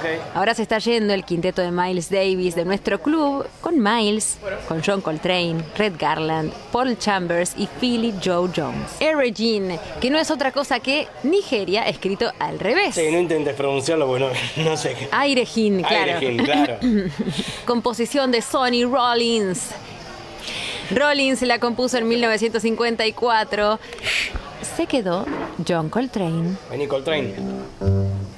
Ahora se está yendo el quinteto de Miles Davis de nuestro club, con Miles, con John Coltrane, Red Garland, Paul Chambers y Philly Joe Jones. Regine, que no es otra cosa que Nigeria escrito al revés. Sí, no intentes pronunciarlo porque no sé qué. Regine, claro. Regine, claro. Composición de Sonny Rollins. Rollins la compuso en 1954. Se quedó John Coltrane. Vení, Coltrane.